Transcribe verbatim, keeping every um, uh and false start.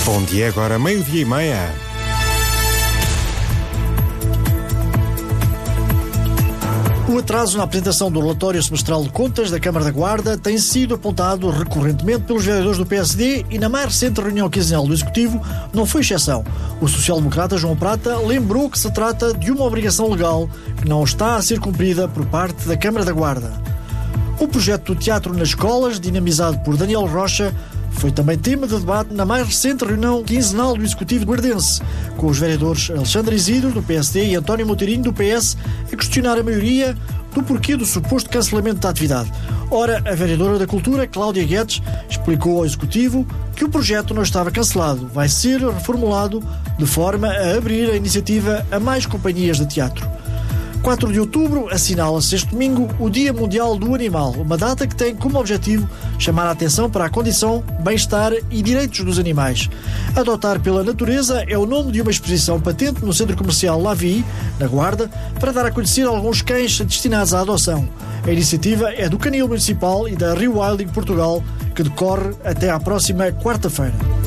Bom dia, agora meio-dia e meia. O atraso na apresentação do relatório semestral de contas da Câmara da Guarda tem sido apontado recorrentemente pelos vereadores do P S D e na mais recente reunião quinzenal do Executivo não foi exceção. O social-democrata João Prata lembrou que se trata de uma obrigação legal que não está a ser cumprida por parte da Câmara da Guarda. O projeto do Teatro nas Escolas, dinamizado por Daniel Rocha, foi também tema de debate na mais recente reunião quinzenal do Executivo guardense, com os vereadores Alexandre Isidro, do P S D, e António Moteirinho, do P S, a questionar a maioria do porquê do suposto cancelamento da atividade. Ora, a vereadora da Cultura, Cláudia Guedes, explicou ao Executivo que o projeto não estava cancelado, vai ser reformulado de forma a abrir a iniciativa a mais companhias de teatro. quatro de outubro assinala-se este domingo o Dia Mundial do Animal, uma data que tem como objetivo chamar a atenção para a condição, bem-estar e direitos dos animais. Adotar pela Natureza é o nome de uma exposição patente no Centro Comercial Lavi, na Guarda, para dar a conhecer alguns cães destinados à adoção. A iniciativa é do Canil Municipal e da Rewilding Portugal, que decorre até à próxima quarta-feira.